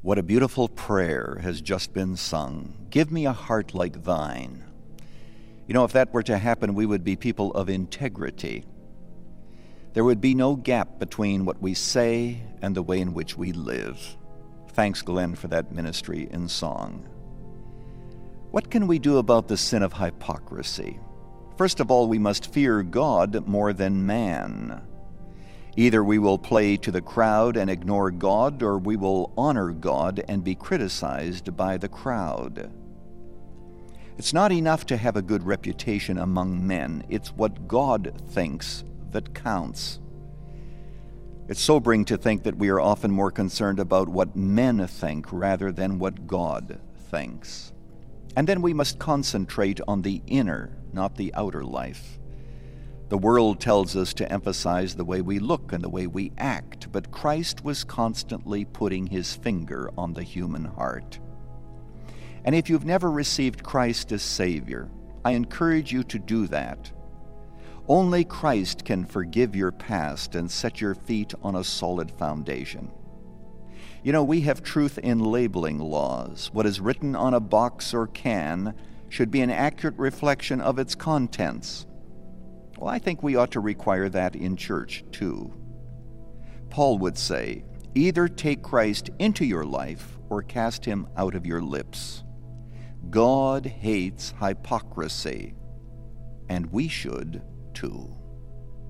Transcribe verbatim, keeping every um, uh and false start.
What a beautiful prayer has just been sung. Give me a heart like thine. You know, if that were to happen, we would be people of integrity. There would be no gap between what we say and the way in which we live. Thanks, Glenn, for that ministry in song. What can we do about the sin of hypocrisy? First of all, we must fear God more than man. Either we will play to the crowd and ignore God, or we will honor God and be criticized by the crowd. It's not enough to have a good reputation among men. It's what God thinks that counts. It's sobering to think that we are often more concerned about what men think rather than what God thinks. And then we must concentrate on the inner, not the outer life. The world tells us to emphasize the way we look and the way we act, but Christ was constantly putting his finger on the human heart. And if you've never received Christ as Savior, I encourage you to do that. Only Christ can forgive your past and set your feet on a solid foundation. You know, we have truth in labeling laws. What is written on a box or can should be an accurate reflection of its contents. Well, I think we ought to require that in church, too. Paul would say, either take Christ into your life or cast him out of your lips. God hates hypocrisy, and we should, too.